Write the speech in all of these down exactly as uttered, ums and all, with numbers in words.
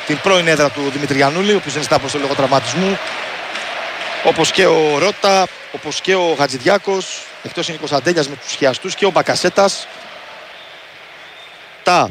την πρώην έδρα του Δημήτρη Γιαννούλη, ο οποίος δεν ζητά αποστολή λόγω τραυματισμού. Όπως και ο Ρώτα, όπως και ο Χατζηδιάκος, εκτός είναι ο Κωνσταντέλιας με τους χιαστούς και ο Μπακασέτας. Τα.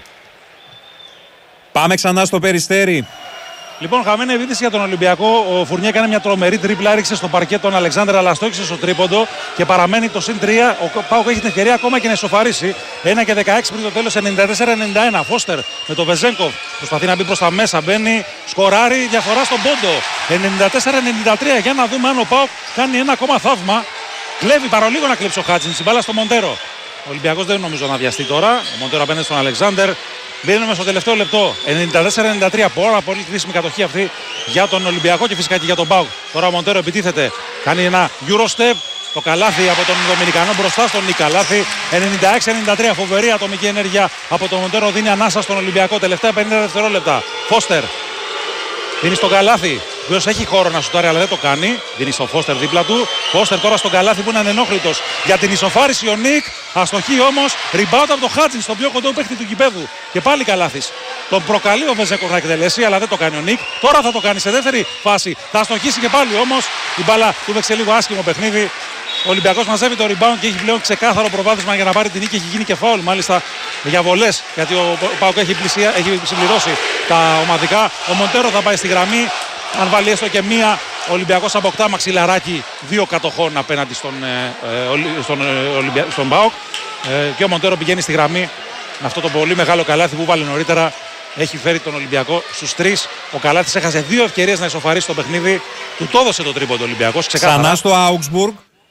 Πάμε ξανά στο Περιστέρι. Λοιπόν, χαμένη επίθεση για τον Ολυμπιακό. Ο Φουρνιέ έκανε μια τρομερή τρίπλα, έριξε στο παρκέ τον Αλεξάνδρ, αλλά στόχισε στο τρίποντο και παραμένει το συν τρία. Ο ΠΑΟΚ έχει την ευκαιρία ακόμα και να ισοφαρίσει. ένα και δεκαέξι πριν το τέλος, ενενήντα τέσσερα ενενήντα ένα. Φώστερ με τον Βεζέγκοφ προσπαθεί να μπει προς τα μέσα. Μπαίνει, σκοράρει, διαφορά στον πόντο. ενενήντα τέσσερα ενενήντα τρία. Για να δούμε αν ο ΠΑΟΚ κάνει ένα ακόμα θαύμα. Κλέβει παρολίγο να κλέψει ο Χάτζιν. Συμπάλα στο Μοντέρο. Ο Ολυμπιακός δεν νομίζω να βιαστεί τώρα. Ο Μοντέρο απέναντι στον Αλεξάνδρ. Μπαίνουμε στο τελευταίο λεπτό. ενενήντα τέσσερα ενενήντα τρία. Πάρα πολύ κρίσιμη κατοχή αυτή για τον Ολυμπιακό και φυσικά και για τον ΠΑΟΚ. Τώρα ο Μοντέρο επιτίθεται. Κάνει ένα Eurostep. Το καλάθι από τον Δομινικανό μπροστά στον Νίκα. Καλάθι ενενήντα έξι ενενήντα τρία. Φοβερή ατομική ενέργεια από τον Μοντέρο. Δίνει ανάσα στον Ολυμπιακό. Τελευταία πενήντα δευτερόλεπτα. Φώστερ. Δίνει στον καλάθι. Ο οποίος έχει χώρο να σουτάρει, αλλά δεν το κάνει. Δίνει στον Φώστερ δίπλα του. Φώστερ τώρα στον καλάθι που είναι ανενόχλητος για την ισοφάριση ο Νίκ. Αστοχή όμως. Rebound από τον Χάτζιν στον πιο κοντό παίχτη του γηπέδου. Και πάλι καλάθις. Τον προκαλεί ο Βεζέκο να εκτελέσει, αλλά δεν το κάνει ο Νίκ. Τώρα θα το κάνει σε δεύτερη φάση. Θα αστοχήσει και πάλι όμως. Η μπάλα του παίξε λίγο άσχημο παιχνίδι. Ο Ολυμπιακός μαζεύει το rebound και έχει πλέον ξεκάθαρο προβάδισμα για να πάρει την νίκη. Έχει γίνει και φάουλ μάλιστα για βολές, γιατί ο ΠΑΟΚ έχει, έχει συμπληρώσει τα ομαδικά. Ο Μοντέρο θα πάει στη γραμμή. Αν βάλει έστω και μία, ο Ολυμπιακός αποκτά μαξιλαράκι δύο κατοχών απέναντι στον, ε, στον, ε, στον ΠΑΟΚ. Ε, και ο Μοντέρο πηγαίνει στη γραμμή με αυτό το πολύ μεγάλο καλάθι που βάλε νωρίτερα. Έχει φέρει τον Ολυμπιακό στους τρεις. Ο Καλάθης έχασε δύο ευκαιρίες να ισοφαρίσει το παιχνίδι. Του το έδωσε το τρίποντο ο Ολυμπιακός. Ξεκάθαρα. Ξανά στο Augsburg.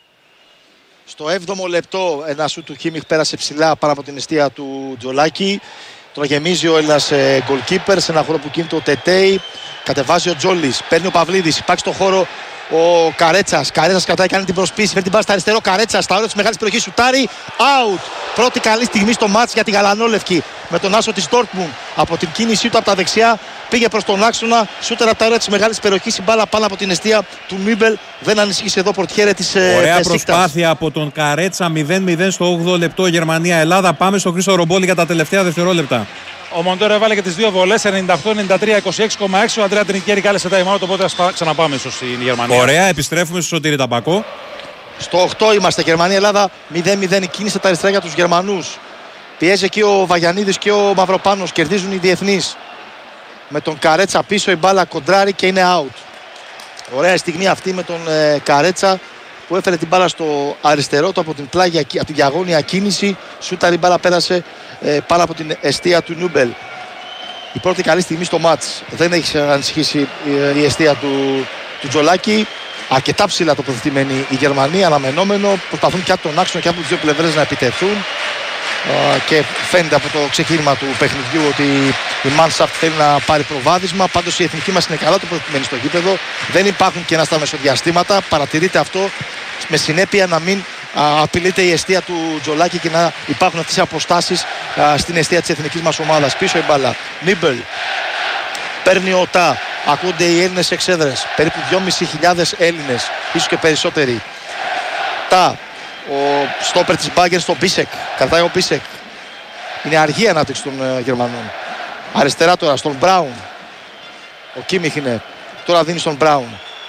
Στο έβδομο λεπτό ένα σου του Χίμιχ πέρασε ψηλά πάνω από την εστία του Τζολάκη. Τώρα γεμίζει ο Έλληνας ε, goalkeeper σε ένα χώρο που κινείται ο Τετέι. Κατεβάζει ο Τζόλης, παίρνει ο Παυλίδης, υπάρχει στο χώρο ο Καρέτσας. Καρέτσας κρατάει, κάνει την προσπίση, φέρνει την μπάλα στα αριστερό. Καρέτσας, στα όρια της μεγάλης περιοχής, σουτάρει, out. Πρώτη καλή στιγμή στο μάτς για τη Γαλανόλευκη. Με τον άσο της Dortmund από την κίνησή του από τα δεξιά πήγε προς τον άξονα. Σούτερ από τα όρια της μεγάλης περιοχής, η μπάλα πάνω από την εστία του Νίμπελ. Δεν ανησυχεί εδώ πορτιέρε της Μπεσίκτας. Ωραία προσπάθεια από τον Καρέτσα, μηδέν μηδέν στο όγδοο λεπτό Γερμανία-Ελλάδα. Πάμε στον Χρήστο Ρομπόλη για τα τελευταία δευτερόλεπτα. Ο Μοντέρο έβαλε και τις δύο βολές, ενενήντα οκτώ ενενήντα τρία είκοσι έξι κόμμα έξι. Ο Αντρέα Τρινικέρη κάλεσε time out, οπότε ας ξαναπάμε ίσως στην Γερμανία. Ωραία, επιστρέφουμε στο Σωτήρη Ταμπακό. Στο οκτώ είμαστε, Γερμανία-Ελλάδα μηδέν μηδέν. Η κίνηση τα αριστερά για τους Γερμανούς. Πιέζει εκεί ο Βαγιανίδης και ο Μαυροπάνος. Κερδίζουν οι διεθνείς. Με τον Καρέτσα πίσω, η μπάλα κοντράρει και είναι out. Ωραία στιγμή αυτή με τον ε, Καρέτσα που έφερε την μπάλα στο αριστερό του από την πλάγια, από την διαγώνια κίνηση. Σούταρη μπάλα πέρασε ε, πάνω από την εστία του Νούμπελ. Η πρώτη καλή στιγμή στο μάτς. Δεν έχει ανησυχήσει ε, η εστία του, του Τζολάκη. Αρκετά ψηλά τοποθετημένοι οι Γερμανοί, αναμενόμενο. Προσπαθούν και από τον άξονα και από τις δύο πλευρές να επιτεθούν. Uh, και φαίνεται από το ξεκίνημα του παιχνιδιού ότι η Mannschaft θέλει να πάρει προβάδισμα. Πάντως η εθνική μας είναι καλά τοποθετημένη στο γήπεδο. Δεν υπάρχουν κενά στα μεσοδιαστήματα. Παρατηρείται αυτό με συνέπεια να μην uh, απειλείται η εστία του Τζολάκη και να υπάρχουν αυτές οι αποστάσεις uh, στην εστία της εθνικής μας ομάδας. Πίσω η μπάλα. Νίμπελ. Παίρνει ο Τά. Ακούνται οι Έλληνες εξέδρες. Περίπου δυόμισι χιλιάδες Έλληνες, ίσως και περισσότεροι. Τα. Ο στόπερ της Μπάγκερ στον Μπίσεκ. Κρατάει ο Μπίσεκ. Είναι αργή η ανάπτυξη των uh, Γερμανών. Αριστερά τώρα στον Μπράουν. Ο Κίμιχ είναι. Τώρα δίνει στον Μπράουν.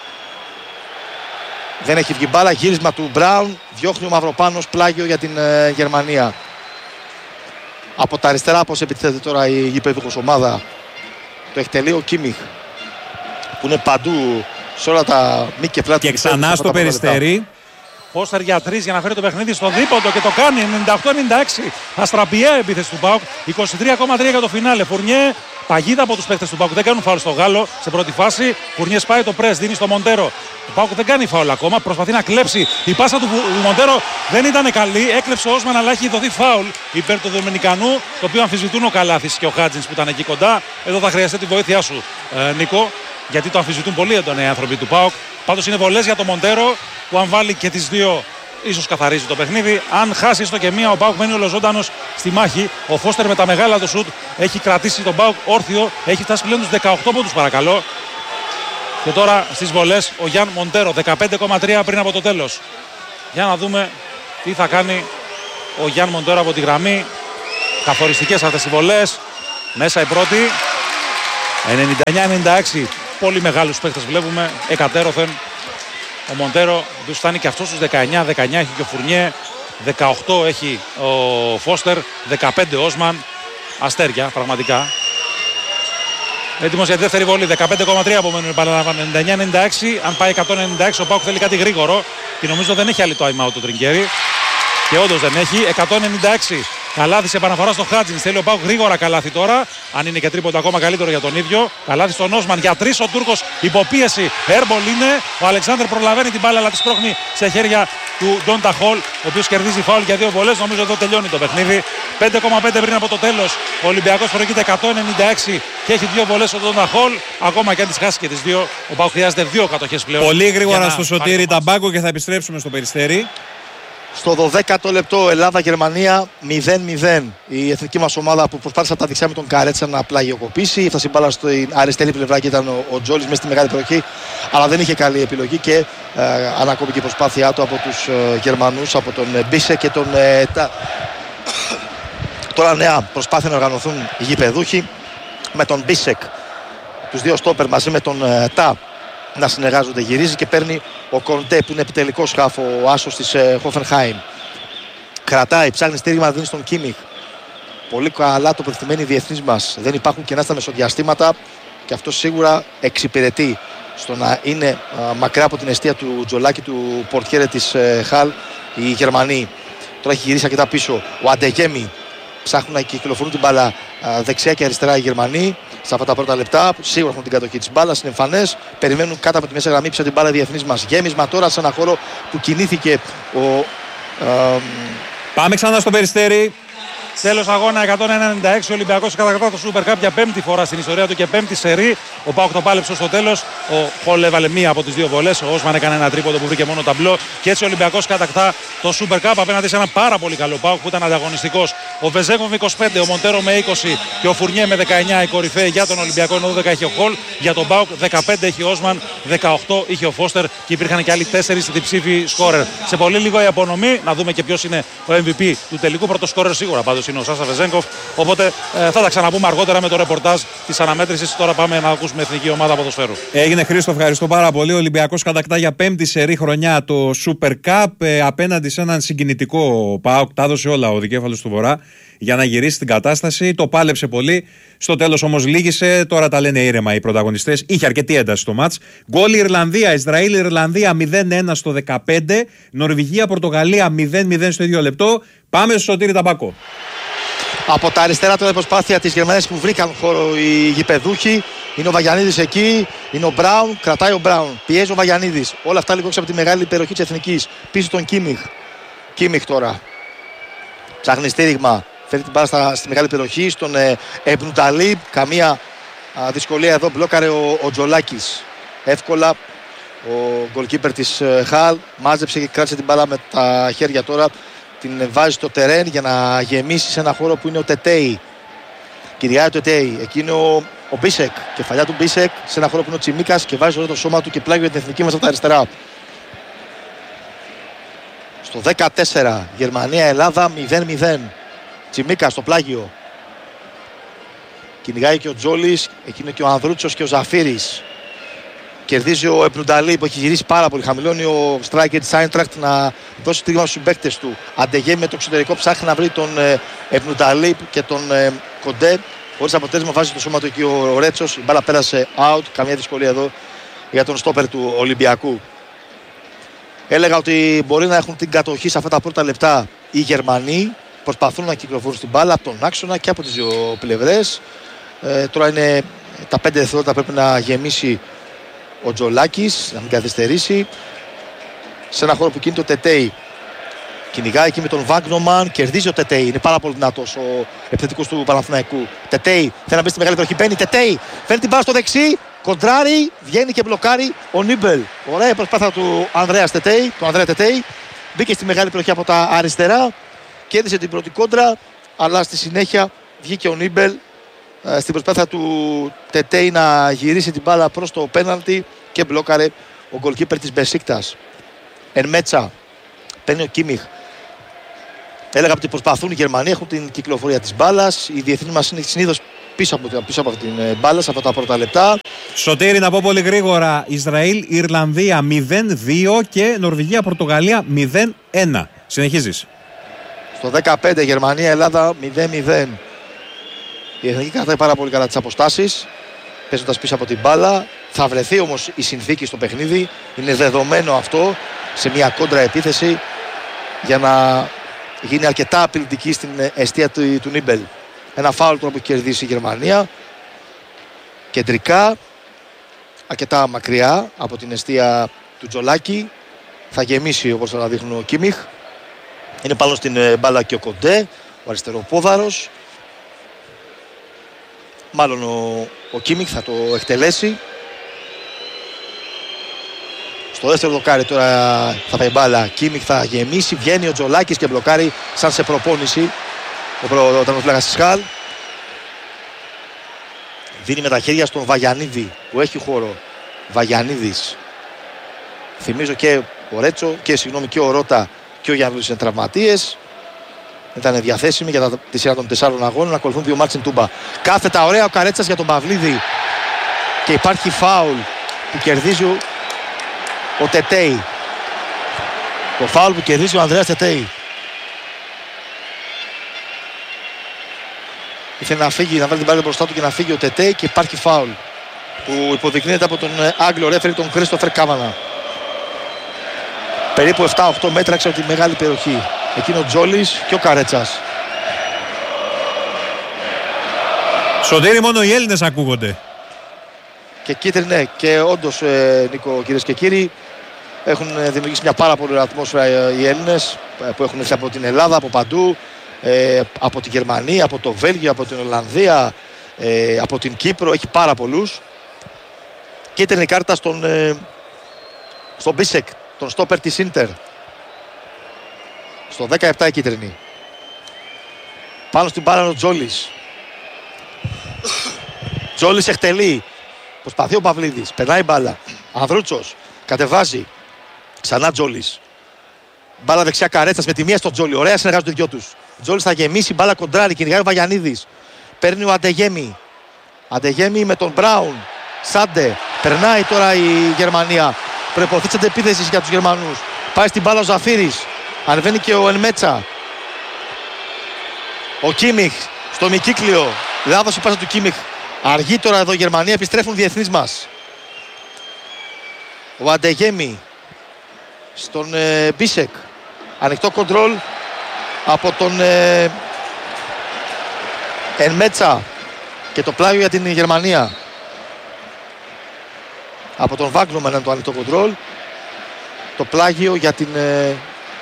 Δεν έχει βγει μπάλα. Γύρισμα του Μπράουν. Διώχνει ο Μαυροπάνος, πλάγιο για την uh, Γερμανία. Από τα αριστερά πώς επιτίθεται τώρα η γηπεδούχος ομάδα. Το εκτελεί ο Κίμιχ. Που είναι παντού σε όλα τα μη και πλάτη. Και ξανά στο Περιστέρι. Φώστερ για τρεις για να φέρει το παιχνίδι στο δίποντο και το κάνει. ενενήντα οκτώ ενενήντα έξι. Αστραπιαία επίθεση του ΠΑΟΚ. είκοσι τρία κόμμα τρία για το φινάλε. Φουρνιέ, παγίδα από τους παίκτες του ΠΑΟΚ. Δεν κάνουν φάουλ στο Γάλλο σε πρώτη φάση. Φουρνιέ σπάει το πρες, δίνει στο Μοντέρο. Ο ΠΑΟΚ δεν κάνει φάουλ ακόμα. Προσπαθεί να κλέψει. Η πάσα του Μοντέρο δεν ήταν καλή. Έκλεψε ο Όσμαν, αλλά έχει δοθεί φάουλ υπέρ του Δομινικανού. Το οποίο αμφισβητούν ο Καλάθης και ο Χάτζινς που ήταν εκεί κοντά. Εδώ θα χρειαστεί τη βοήθειά σου, ε, Νίκο. Γιατί το αμφισβητούν πολύ έντονα οι άνθρωποι του ΠΑΟΚ. Πάντως είναι βολές για το Μοντέρο που αν βάλει και τις δύο. Ίσως καθαρίζει το παιχνίδι. Αν χάσει έστω και μία, ο ΠΑΟΚ μένει ολοζώντανος στη μάχη. Ο Φώστερ με τα μεγάλα του σουτ έχει κρατήσει τον ΠΑΟΚ όρθιο. Έχει φτάσει πλέον τους δεκαοκτώ πόντους, παρακαλώ. Και τώρα στις βολές ο Γιάν Μοντέρο, δεκαπέντε κόμμα τρία πριν από το τέλος. Για να δούμε τι θα κάνει ο Γιάν Μοντέρο από τη γραμμή. Καθοριστικές αυτές οι βολές. Μέσα η πρώτη. ενενήντα εννιά ενενήντα έξι. Πολύ μεγάλους παίχτες βλέπουμε. Εκατέρωθεν. Ο Μοντέρο τους φτάνει και αυτός στους δεκαεννιά. δεκαεννιά έχει και ο Φουρνιέ. δεκαοκτώ έχει ο Φώστερ. δεκαπέντε Όσμαν. Αστέρια πραγματικά. Έτοιμος για τη δεύτερη βολή. δεκαπέντε κόμμα τρία απομένουν. Επαναλαμβάνω. ενενήντα εννιά ενενήντα έξι. Αν πάει εκατόν ενενήντα έξι, ο Πάουκ θέλει κάτι γρήγορο. Και νομίζω δεν έχει άλλη το time out το Τριγκέρι. Και όντως δεν έχει. εκατόν ενενήντα έξι. Καλάθι σε επαναφορά στο Χάτζιν. Θέλει ο Πάουκ γρήγορα καλάθι τώρα. Αν είναι και τρίποντα ακόμα καλύτερο για τον ίδιο. Καλάθι στον Όσμαν για τρεις. Ο Τούρκος υποπίεση. Έρμπολ είναι. Ο Αλεξάνδρ προλαβαίνει την μπάλα αλλά τη σπρώχνει σε χέρια του Ντόντα Χολ. Ο οποίος κερδίζει φάουλ για δύο βολές. Νομίζω εδώ τελειώνει το παιχνίδι. πέντε κόμμα πέντε πριν από το τέλος. Ο Ολυμπιακός προηγείται εκατόν ενενήντα έξι και έχει δύο βολές ο Ντόντα Χολ. Ακόμα και αν τις χάσει και τις δύο. Ο Πάουκ χρειάζεται δύο κατοχές πλέον. Πολύ γρήγορα στο Σωτήρι Ταμπάκο και θα επιστρέψουμε στο Περιστέρι. Στο δωδέκατο λεπτό Ελλάδα-Γερμανία μηδέν μηδέν. Η εθνική μας ομάδα που προσπάθησε από τα δεξιά με τον Καρέτσα να πλαγιοκοπήσει. Έφτασε η μπάλα στην αριστερή πλευρά και ήταν ο, ο Τζόλης μέσα στη μεγάλη περιοχή. Αλλά δεν είχε καλή επιλογή και ε, ανακόπηκε η προσπάθειά του από τους ε, Γερμανούς, από τον ε, Μπίσε και τον ε, Τα. Τώρα νέα προσπάθεια να οργανωθούν οι γηπεδούχοι με τον Μπίσεκ. Τους δύο στόπερ μαζί με τον ε, Τα να συνεργάζονται. Γυρίζει και παίρνει ο Κοντέ που είναι επιτελικός χάφο, ο άσος της Χόφενχάιμ. Κρατάει, ψάχνει στήριγμα να δίνει στον Κίμιχ. Πολύ καλά τοποθετημένοι οι διεθνείς μας. Δεν υπάρχουν κενά στα μεσοδιαστήματα και αυτό σίγουρα εξυπηρετεί στο να είναι α, μακριά από την αιστεία του Τζολάκη, του πορτιέρε της ε, Χαλ, οι Γερμανοί. Τώρα έχει γυρίσει αρκετά πίσω. Ο Αντεγέμι ψάχνουν να κυκλοφορούν την μπάλα α, δεξιά και αριστερά οι Γερμανοί. Σε αυτά τα πρώτα λεπτά, σίγουρα έχουν την κατοχή της μπάλας, είναι εμφανές. Περιμένουν κάτω από τη μέσα γραμμή πίσω την μπάλα διεθνείς μας. Γέμισμα τώρα σε ένα χώρο που κινήθηκε ο. Ε, Πάμε ξανά στο Περιστέρι. Τέλος αγώνα εκατόν ενενήντα έξι. Ο Ολυμπιακός κατακτά το Super Cup για πέμπτη φορά στην ιστορία του και πέμπτη σερί. Ο Πάουκ το πάλεψε στο τέλος. Ο Χολ έβαλε μία από τις δύο βολές. Ο Όσμαν έκανε ένα τρίποντο που βρήκε μόνο ταμπλό. Και έτσι ο Ολυμπιακός κατακτά το Super Cup απέναντι σε ένα πάρα πολύ καλό Πάουκ που ήταν ανταγωνιστικός. Ο Βεζέγκοφ με είκοσι πέντε, ο Μοντέρο με είκοσι και ο Φουρνιέ με δεκαεννιά η κορυφαία για τον Ολυμπιακό. Ενώ δώδεκα είχε ο Χολ. Για τον Πάουκ δεκαπέντε είχε ο Όσμαν, δεκαοκτώ είχε ο Φώστερ και υπήρχαν και άλλοι τέσσερις διψήφοι σκόρερ. Σε πολύ λίγο η απονομή, να δούμε και ποιος είναι ο εμ βι πι του τελικού. Πρώτο σκόρερ σίγουρα πάντως είναι ο Σάσα Βεζέγκοφ. Οπότε ε, θα τα ξαναπούμε αργότερα με το ρεπορτάζ της αναμέτρησης. Τώρα πάμε να ακούσουμε εθνική ομάδα ποδοσφαίρου. Έγινε, Χρήστο, ευχαριστώ πάρα πολύ. Ο Ολυμπιακός κατακτά για πέμπτη σερί χρονιά το Super Cup ε, απέναντι σε έναν συγκινητικό ΠΑΟΚ. Τα έδωσε όλα ο δικέφαλος του Βορρά για να γυρίσει την κατάσταση. Το πάλεψε πολύ. Στο τέλος όμως λύγησε. Τώρα τα λένε ήρεμα οι πρωταγωνιστές. Είχε αρκετή ένταση στο μάτς. Γκολ Ιρλανδία, Ισραήλ-Ιρλανδία μηδέν ένα στο δεκαπέντε. Νορβηγία-Πορτογαλία μηδέν μηδέν στο ίδιο λεπτό. Πάμε στο Σωτήρι Ταμπάκο. Από τα αριστερά τώρα η προσπάθεια της Γερμανίας που βρήκαν χώρο οι γηπεδούχοι. Είναι ο Βαγιανίδης εκεί, είναι ο Μπράουν, κρατάει ο Μπράουν, πιέζει ο Βαγιανίδης. Όλα αυτά λίγο από τη μεγάλη περιοχή της Εθνικής. Πίσω τον Κίμιχ. Κίμιχ τώρα. Ψάχνει στήριγμα. Φέρει την μπάλα στα, στη μεγάλη περιοχή, στον ε, Εμπνουταλίπ. Καμία α, δυσκολία εδώ. Μπλόκαρε ο, ο Τζολάκης. Εύκολα ο γκολκίπερ της ε, Χαλ μάζεψε και κράτησε την μπάλα με τα χέρια τώρα. Την βάζει στο τερέν για να γεμίσει σε ένα χώρο που είναι ο Τετέι. Κυριάει το Τετέι. Εκεί είναι ο, ο Μπίσεκ. Κεφαλιά του Μπίσεκ σε ένα χώρο που είναι ο Τσιμίκας και βάζει όλο το σώμα του και πλάγει για την εθνική μας από τα αριστερά. Στο δεκατέσσερα Γερμανία-Ελλάδα μηδέν μηδέν. Τσιμίκας στο πλάγιο. Κυνηγάει και ο Τζόλης. Εκεί είναι και ο Ανδρούτσος και ο Ζαφύρης. Κερδίζει ο Επνουνταλή που έχει γυρίσει πάρα πολύ. Χαμηλώνει ο striker της Άιντραχτ να δώσει τρίγμα στους συμπαίκτες του. Αντεγέμι με το εξωτερικό ψάχνει να βρει τον Επνουνταλή και τον ε, Κοντέ. Χωρίς αποτέλεσμα βάζει το σώμα του εκεί ο, ο Ρέτσος. Η μπάλα πέρασε out. Καμία δυσκολία εδώ για τον στόπερ του Ολυμπιακού. Έλεγα ότι μπορεί να έχουν την κατοχή σε αυτά τα πρώτα λεπτά οι Γερμανοί. Προσπαθούν να κυκλοφορούν στην μπάλα από τον άξονα και από τις δύο πλευρές. Ε, τώρα είναι τα πέντε δευτερόλεπτα πρέπει να γεμίσει ο Τζολάκης, να μην καθυστερήσει. Σε ένα χώρο που κινείται ο Τετέι. Κυνηγάει εκεί με τον Βάγνομαν. Κερδίζει ο Τετέι. Είναι πάρα πολύ δυνατός ο επιθετικός του Παναθηναϊκού. Τετέι θέλει να μπει στη μεγάλη περιοχή. Μπαίνει Τετέι. Φέρνει την μπάλα στο δεξί. Κοντράρει. Βγαίνει και μπλοκάρει ο Νίμπελ. Ωραία προσπάθεια του Ανδρέας Τετέι. Του Ανδρέα Τετέι. Μπήκε στη μεγάλη περιοχή από τα αριστερά. Κέρδισε την πρώτη κόντρα. Αλλά στη συνέχεια βγήκε ο Νίμπελ στην προσπάθεια του Τετέι να γυρίσει την μπάλα προς το πέναλτι και μπλόκαρε ο γκολκίπερ της Μπεσίκτας. Εν μέτσα παίρνει ο Κίμιχ. Έλεγα ότι προσπαθούν οι Γερμανοί, έχουν την κυκλοφορία της μπάλας. Οι διεθνείς μας είναι συνήθως πίσω από, πίσω από την μπάλα σε αυτά τα πρώτα λεπτά. Σωτήρη, να πω πολύ γρήγορα. Ισραήλ, Ιρλανδία μηδέν δύο και Νορβηγία, Πορτογαλία μηδέν ένα. Συνεχίζεις. Στο δεκαπέντε Γερμανία, Ελλάδα μηδέν μηδέν. Η Εθνική κρατάει πάρα πολύ καλά τις αποστάσεις, παίζοντας πίσω από την μπάλα. Θα βρεθεί όμως η συνθήκη στο παιχνίδι. Είναι δεδομένο αυτό σε μια κόντρα επίθεση για να γίνει αρκετά απειλητική στην εστία του, του Νίμπελ. Ένα φάουλ τώρα που έχει κερδίσει η Γερμανία. Κεντρικά, αρκετά μακριά από την εστία του Τζολάκη. Θα γεμίσει όπως θα δείχνουν ο Κίμιχ. Είναι πάνω στην μπάλα και ο Κοντέ, ο αριστεροπόδαρος. Μάλλον ο, ο Κίμιχ θα το εκτελέσει. Στο δεύτερο δοκάρι τώρα θα πάει μπάλα. Κίμιχ θα γεμίσει, βγαίνει ο Τζολάκης και μπλοκάρει σαν σε προπόνηση ο τερματοφύλακας της Χαλ. Δίνει με τα χέρια στον Βαγιανίδη που έχει χώρο. Βαγιανίδης. Θυμίζω και ο Ρέτσο και, συγγνώμη, και ο Ρώτα και ο Γιάννης είναι τραυματίες. Ήταν διαθέσιμοι για τη σειρά των τεσσάρων αγώνων. Να ακολουθούν δύο μάτς στην Τούμπα. Κάθετα ωραία ο Καρέτσας για τον Παυλίδη. Και υπάρχει φάουλ που κερδίζει ο Τετέι. Το φάουλ που κερδίζει ο Ανδρέας Τετέι. Ήθελε να φύγει, να βάλει την μπάλα μπροστά του και να φύγει ο Τετέι και υπάρχει φάουλ που υποδεικνύεται από τον Άγγλο ρέφερη, τον Κρίστοφερ Κάβανα. Περίπου επτά οκτώ μέτρα από τη μεγάλη περιοχή. Εκείνο ο Τζόλης και ο Καρέτσας. Σωτήρη, μόνο οι Έλληνες ακούγονται. Και κίτρινη, ναι, και όντως, ε, Νίκο, κυρίες και κύριοι, έχουν δημιουργήσει μια πάρα πολύ ωραία ατμόσφαιρα οι Έλληνες που έχουν έρθει από την Ελλάδα, από παντού, ε, από τη Γερμανία, από το Βέλγιο, από την Ολλανδία, ε, από την Κύπρο. Έχει πάρα πολλούς. Κίτρινη κάρτα στον, ε, στον Μπίσεκ, τον στόπερ της Ίντερ. Στο δεκαεπτά η κίτρινη. Πάνω στην μπάλα ο Τζόλης. Τζόλης εκτελεί. Προσπαθεί ο Παυλίδης. Περνάει μπάλα. Ανδρούτσος. Κατεβάζει. Ξανά Τζόλης. Μπάλα δεξιά Καρέτσας με τη μία στον Τζόλη. Ωραία συνεργάζονται οι δυο τους. Τζόλης θα γεμίσει. Μπάλα κοντράρι. Κυνηγάει ο Βαγιανίδης. Παίρνει ο Αντεγέμι. Αντεγέμι με τον Μπράουν. Σάντε. Περνάει τώρα η Γερμανία. Προϋποθέτει την επίθεση για τους Γερμανούς. Πάει στην μπάλα ο Ζαφύρης. Ανεβαίνει και ο Ενμέτσα. Ο Κίμιχ στο μικύκλιο. Λάθος η πάσα του Κίμιχ. Αργεί τώρα εδώ η Γερμανία. Επιστρέφουν διεθνείς μας. Ο Αντεγέμι στον ε, Μπίσεκ. Ανοιχτό κοντρόλ από τον ε, Ενμέτσα. Και το πλάγιο για την Γερμανία. Από τον Βάγκλομαν το ανοιχτό κοντρόλ. Το πλάγιο για την ε,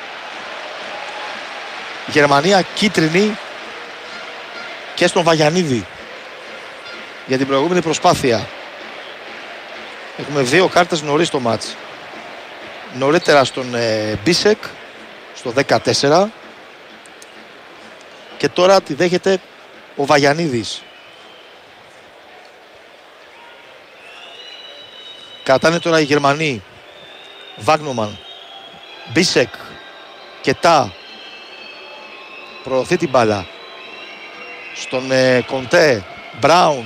Γερμανία, κίτρινη και στον Βαγιανίδη για την προηγούμενη προσπάθεια. Έχουμε δύο κάρτες νωρίς το μάτς. Νωρίτερα στον ε, Μπίσεκ στο δεκατέσσερα και τώρα τη δέχεται ο Βαγιανίδης. Κατάνε τώρα οι Γερμανοί. Βάγνομαν, Μπίσεκ και Τα. Προωθεί την μπάλα στον ε, Κοντέ. Μπράουν.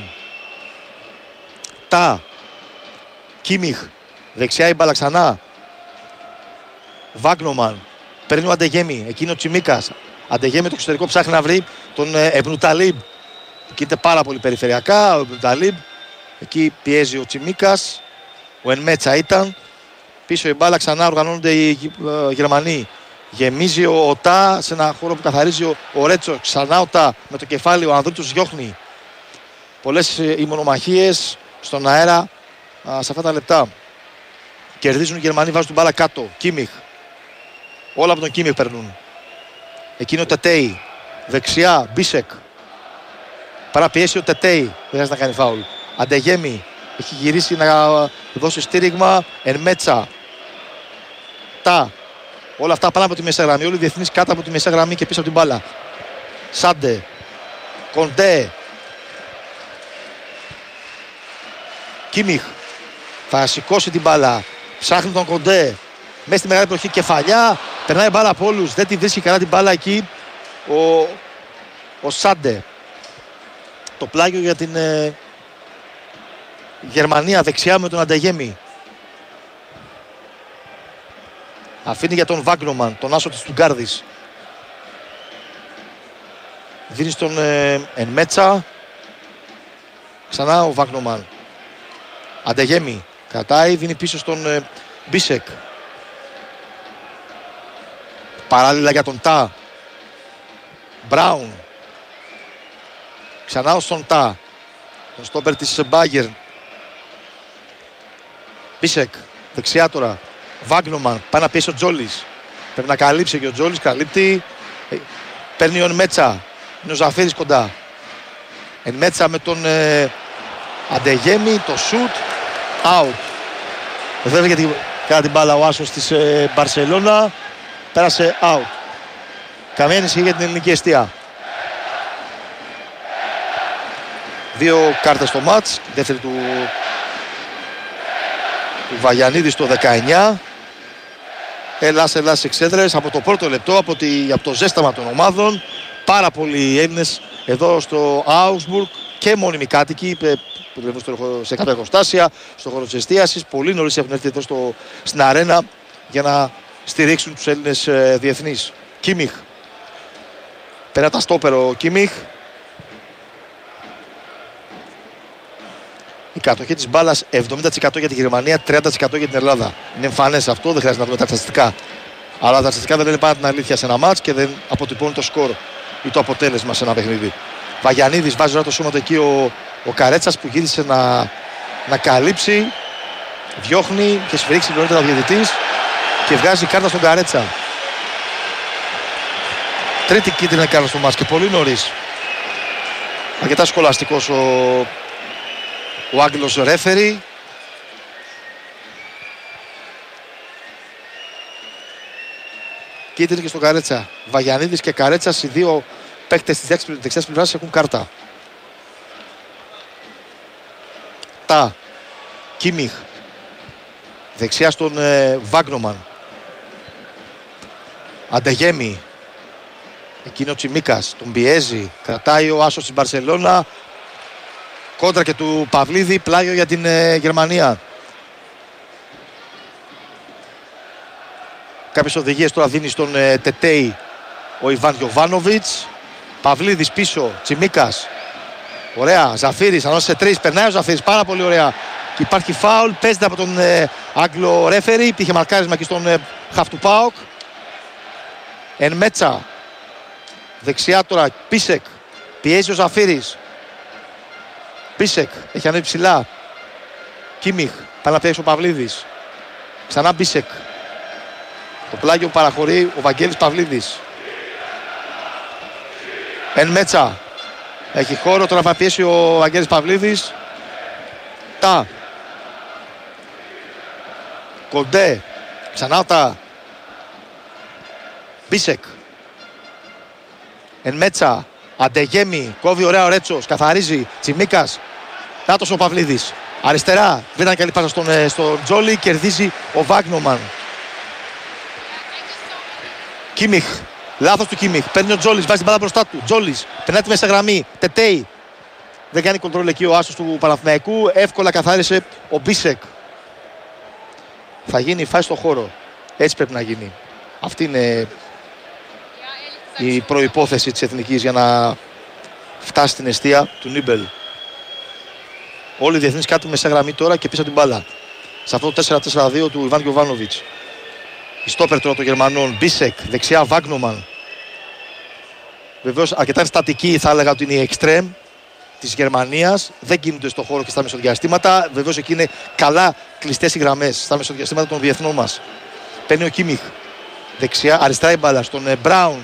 Τα. Κίμιχ. Δεξιά η μπάλα ξανά. Βάγνομαν. Παίρνει ο Αντεγέμι. Εκείνο ο Τσιμίκας. Αντεγέμι το εξωτερικό ψάχνει να βρει τον ε, Επνουταλίμπ. Κοίται πάρα πολύ περιφερειακά ο Επνουταλίμπ. Εκεί πιέζει ο Τσιμίκας. Ο Ενμέτσα ήταν. Πίσω η μπάλα ξανά οργανώνονται οι ε, Γερμανοί. Γεμίζει ο, ο Τα σε ένα χώρο που καθαρίζει ο, ο Ρέτσο. Ξανά ο Τα με το κεφάλι. Ο Ανδρούτσος διώχνει. Πολλές ε, οι μονομαχίες στον αέρα α, σε αυτά τα λεπτά. Κερδίζουν οι Γερμανοί, βάζουν την μπάλα κάτω. Κίμιχ. Όλα από τον Κίμιχ περνούν. Εκείνο ο Τετέι. Δεξιά Μπίσεκ. Παραπιέσει ο Τετέι. Δεν χρειάζεται να κάνει φάουλ. Αντεγέμι. Έχει γυρίσει να δώσει στήριγμα. Ενμέτσα. Τα. Όλα αυτά πάνω από τη μεσαία γραμμή. Όλοι οι διεθνείς κάτω από τη μεσαία γραμμή και πίσω από την μπάλα. Σάντε. Κοντέ. Κίμιχ. Θα σηκώσει την μπάλα. Ψάχνει τον Κοντέ. Μέσα στη μεγάλη προχή κεφαλιά. Περνάει μπάλα από όλους. Δεν τη βρίσκει καλά την μπάλα εκεί. Ο, ο Σάντε. Το πλάγιο για την ε, Γερμανία δεξιά με τον Αντεγέμι. Αφήνει για τον Βάγκνομαν, τον άσο της Στουγκάρδης. Δίνει στον ε, Ενμέτσα. Ξανά ο Βάγκνομαν. Αντεγέμι. Κρατάει, δίνει πίσω στον ε, Μπίσεκ. Παράλληλα για τον Τα. Μπράουν. Ξανά στον Τα. Τον στόπερ της Μπάγερν. Μπίσεκ. Δεξιά τώρα. Βάγκνομαν. Πάει να πιέσει ο Τζόλης. Πρέπει να καλύψει και ο Τζόλης. Καλύπτει. Παίρνει ο Ενμέτσα. Είναι ο Ζαφίρης κοντά. Ενμέτσα με τον ε, Αντεγέμι. Το σουτ. Out. Δεν γιατί κάνα την μπάλα ο άσος της ε, Μπαρσελόνα. Πέρασε out. Καμία ανησυχία για την ελληνική εστία. Δύο κάρτες στο μάτς. Δεύτερη του, του Βαγιανίδη στο δεκαεννιά. Ελλάς, Ελλάς εξέδρες από το πρώτο λεπτό, από, τη, από το ζέσταμα των ομάδων. Πάρα πολλοί Έλληνες εδώ στο Augsburg και μόνιμοι κάτοικοι που δουλεύουν σε κάποια εργοστάσια, στον χώρο της εστίασης. Πολύ νωρίς έχουν έρθει εδώ στο, στην αρένα για να στηρίξουν τους Έλληνες ε, διεθνείς. Κίμιχ. Πέρα τα στόπερ ο Κίμιχ. Η κατοχή της μπάλας εβδομήντα τοις εκατό για τη Γερμανία, τριάντα τοις εκατό για την Ελλάδα. Είναι εμφανές αυτό, δεν χρειάζεται να δούμε τα στατιστικά. Αλλά τα στατιστικά δεν λένε πάντα την αλήθεια σε ένα μάτς και δεν αποτυπώνει το σκορ ή το αποτέλεσμα σε ένα παιχνίδι. Βαγιανίδης βάζει τώρα το σώμα του εκεί ο, ο Καρέτσας που γύρισε να, να καλύψει. Διώχνει και σφυρίξει νωρίτερα ο διαιτητής και βγάζει κάρτα στον Καρέτσα. Τρίτη κίτρινη κάρτα στο μάτς και πολύ νωρίς. Αρκετά σχολαστικός ο, ο Άγγλος ρέφερι. Κίτρινη και στον Καρέτσα. Βαγιανίδης και Καρέτσας, οι δύο παίκτες της δεξιάς πλευράς έχουν κάρτα. Τα. Κίμιχ. Δεξιά στον ε, Βάγκνομαν. Αντεγέμι. Εκείνο ο Τσιμίκας. Τον πιέζει. Κρατάει ο άσος της Μπαρσελόνα. Κόντρα και του Παυλίδη. Πλάγιο για την ε, Γερμανία. Κάποιες οδηγίες τώρα δίνει στον ε, Τετέι ο Ιβάν Γιοβάνοβιτς. Παυλίδης πίσω. Τσιμίκας. Ωραία. Ζαφίρης. Ανώσε σε τρεις. Περνάει ο Ζαφίρης. Πάρα πολύ ωραία. Και υπάρχει φάουλ. Παίζεται από τον ε, Άγγλο ρέφερι. Υπήρχε μαρκάρισμα και στον ε, χαφ του ΠΑΟΚ. Ενμέτσα. Δεξιά τώρα. Πίσεκ. Πιέζει ο Ζαφίρης. Πίσεκ. Έχει ανέβει ψηλά. Κίμιχ. Πάει να πιέσει ο Παυλίδης. Ξανά Πίσεκ. Το πλάγιο παραχωρεί ο Βαγγέλης Παυλίδης. Ενμέτσα. Έχει χώρο. Τώρα θα πιέσει ο Βαγγέλης Παυλίδης. Τα. Κοντέ. Ξανά τα. Μπίσεκ. Ενμέτσα. Αντεγέμι. Κόβει ωραία ο Ρέτσος. Καθαρίζει. Τσιμίκας. Νάτος ο Παυλίδης. Αριστερά. Δεν ήταν καλή πάσα στον, στον Τζόλι. Κερδίζει ο Βάγκνομαν. Κίμιχ. Λάθος του Κίμιχ. Παίρνει ο Τζόλις. Βάζει την μπάλα μπροστά του. Τζόλις. Περνάει τη μέσα γραμμή. Τετέι. Δεν κάνει κοντρόλ εκεί ο άσος του Παναθηναϊκού. Εύκολα καθάρισε ο Μπίσεκ. Θα γίνει φάση στο χώρο. Έτσι πρέπει να γίνει. Αυτή είναι η προϋπόθεση της εθνικής για να φτάσει στην εστία του Νίμπελ. Όλοι οι διεθνείς κάτω μέσα γραμμή τώρα και πίσω την μπάλα. Σε αυτό το τέσσερα τέσσερα δύο του Ιβάν Γιοβάνοβιτς. Η στόπερ τώρα των Γερμανών. Μπίσεκ. Δεξιά Βάγκνομαν. Βεβαίως αρκετά στατική, θα έλεγα ότι είναι η εξτρέμ της Γερμανίας. Δεν κινούνται στο χώρο και στα μεσοδιαστήματα. Βεβαίως εκεί είναι καλά κλειστές οι γραμμές στα μεσοδιαστήματα των διεθνών μας. Παίρνει ο Κίμιχ. Δεξιά, αριστερά η μπάλα στον Μπράουν.